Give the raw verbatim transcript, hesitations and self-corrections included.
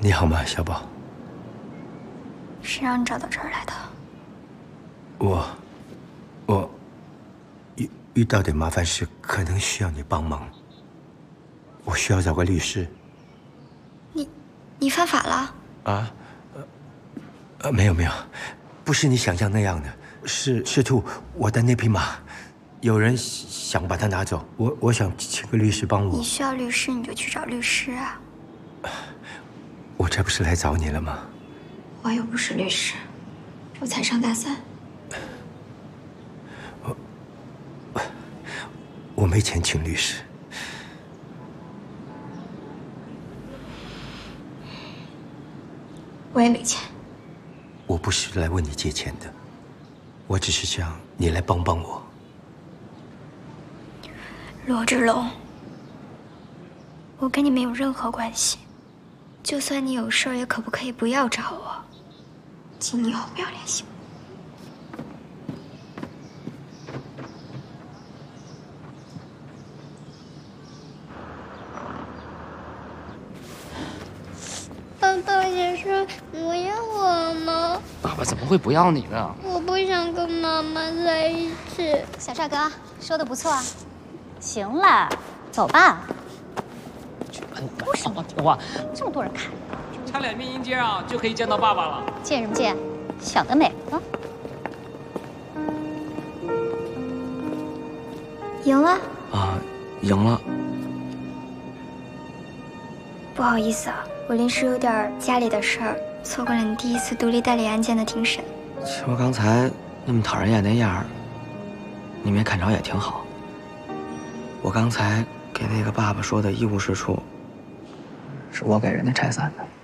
你好吗，小宝？ 谁让你找到这儿来的？ 我，我遇遇到点麻烦事，可能需要你帮忙。我需要找个律师。 你，你犯法了？ 啊？呃，呃，没有没有，不是你想象那样的，是是兔，我的那匹马，有人想把它拿走，我我想请个律师帮我。 你需要律师，你就去找律师啊。 我这不是来找你了吗？ 我又不是律师，我才上大三。 我我没钱请律师。 我也没钱。 我不是来问你借钱的，我只是想你来帮帮我。 罗志龙，我跟你没有任何关系，就算你有事儿，也可不可以不要找我？请你以后不要联系我。 爸爸也说不要我吗？ 爸爸怎么会不要你呢？ 我不想跟妈妈在一起。 小帅哥说的不错，行了，走吧。 为什么哇？ 这么多人看， 差两面阴阶啊，就可以见到爸爸了。 见什么见？想得美啊！ 赢了？ 啊，赢了。 不好意思啊，我临时有点家里的事儿，错过了你第一次独立代理案件的庭审。 说刚才那么讨人厌那样儿，你没看着也挺好。我刚才给那个爸爸说的一无是处，是我给人家拆散的。